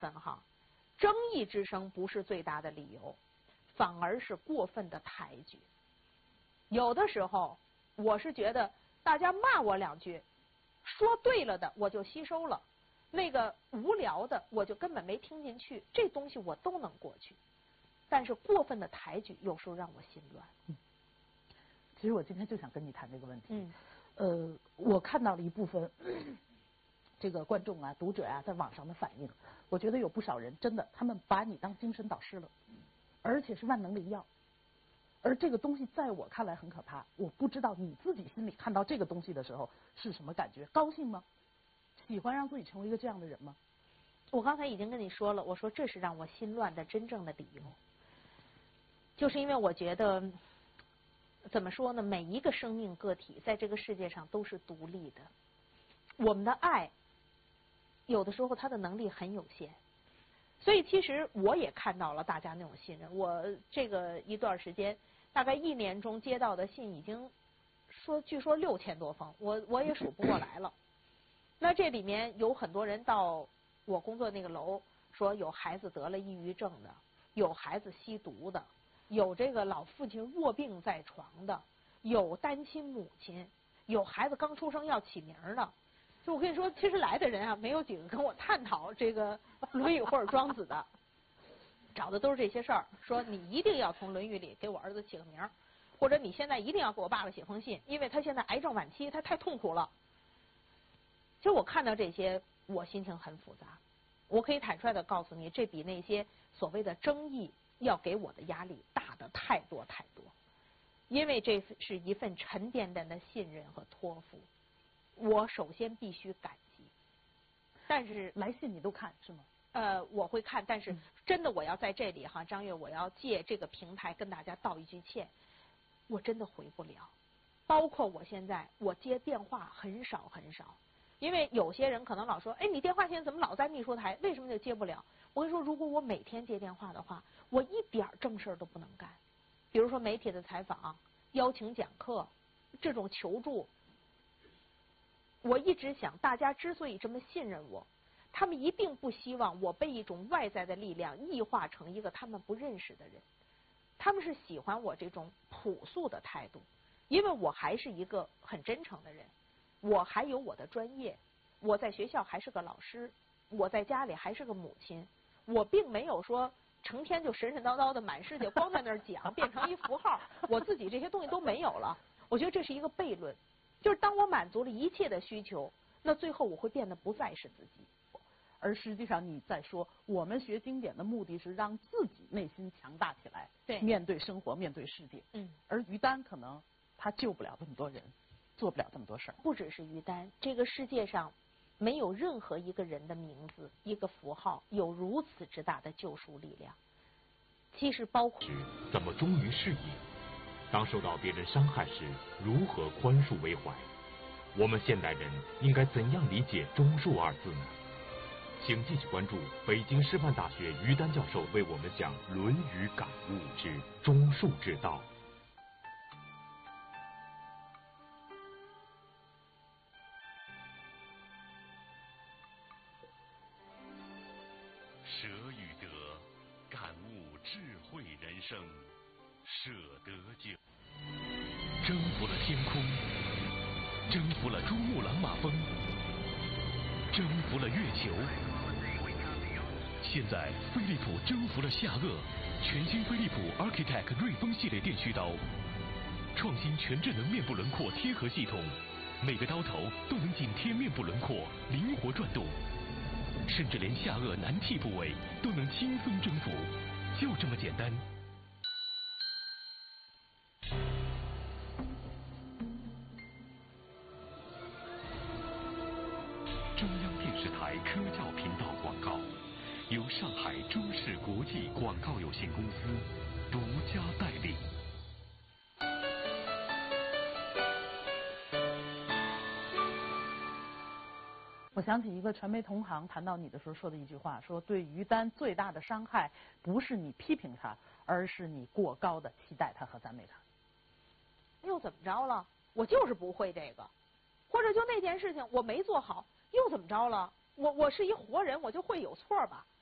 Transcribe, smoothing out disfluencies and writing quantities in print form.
分哈，争议之声不是最大的理由，反而是过分的抬举。有的时候我是觉得大家骂我两句，说对了的我就吸收了，那个无聊的我就根本没听进去，这东西我都能过去。但是过分的抬举有时候让我心乱。 其实我今天就想跟你谈这个问题。我看到了一部分这个观众啊、读者啊在网上的反应，我觉得有不少人真的他们把你当精神导师了，而且是万能灵药。而这个东西在我看来很可怕，我不知道你自己心里看到这个东西的时候是什么感觉？高兴吗？喜欢让自己成为一个这样的人吗？ 我刚才已经跟你说了，我说这是让我心乱的真正的理由，就是因为我觉得怎么说呢，每一个生命个体在这个世界上都是独立的，我们的爱有的时候它的能力很有限，所以其实我也看到了大家那种信任。我这个一段时间大概1年中接到的信已经据说6000多封，我也数不过来了。那这里面有很多人到我工作那个楼说有孩子得了抑郁症的，有孩子吸毒的，有这个老父亲卧病在床的，有单亲母亲，有孩子刚出生要起名的。就我跟你说，其实来的人啊，没有几个跟我探讨这个《论语》或者《庄子》的，找的都是这些事儿，说你一定要从《论语》里给我儿子起个名，或者你现在一定要给我爸爸写封信，因为他现在癌症晚期，他太痛苦了。其实我看到这些，我心情很复杂。我可以坦率的告诉你，这比那些所谓的争议要给我的压力大的太多太多，因为这是一份沉甸甸的信任和托付。我首先必须感激，但是来信你都看是吗？ 我会看，但是真的我要在这里哈，张悦，我要借这个平台跟大家道一句歉，我真的回不了。包括我现在我接电话很少很少，因为有些人可能老说，哎，你电话现在怎么老在秘书台？为什么就接不了？我跟你说，如果我每天接电话的话，我一点正事都不能干。比如说媒体的采访、邀请讲课、这种求助。我一直想，大家之所以这么信任我，他们一定不希望我被一种外在的力量异化成一个他们不认识的人，他们是喜欢我这种朴素的态度，因为我还是一个很真诚的人，我还有我的专业，我在学校还是个老师，我在家里还是个母亲，我并没有说成天就神神叨叨的满世界光在那儿讲，变成一符号，我自己这些东西都没有了。我觉得这是一个悖论。就是当我满足了一切的需求，那最后我会变得不再是自己。 而实际上你在说，我们学经典的目的是让自己内心强大起来， 对， 面对生活，面对世界。而于丹可能他救不了这么多人，做不了这么多事儿。 不只是于丹，这个世界上没有任何一个人的名字、一个符号有如此之大的救赎力量。其实包括怎么忠于事业，当受到别人伤害时，如何宽恕为怀？我们现代人应该怎样理解忠恕二字呢？请继续关注北京师范大学于丹教授为我们讲《论语感悟之忠恕之道》。 舍与得，感悟智慧人生。舍得救，征服了天空，征服了珠穆朗玛峰，征服了月球。现在飞利浦征服了下颚，全新飞利浦 Architect 锐风系列电须刀，创新全智能面部轮廓贴合系统，每个刀头都能紧贴面部轮廓，灵活转动，甚至连下颚难剔部位都能轻松征服，就这么简单。中央电视台科教频道广告，由上海中视国际广告有限公司独家代理。 我想起一个传媒同行谈到你的时候说的一句话，说对于丹最大的伤害不是你批评他，而是你过高的期待他和赞美他。 又怎么着了？我就是不会这个，或者就那件事情我没做好，又怎么着了？我是一活人，我就会有错吧？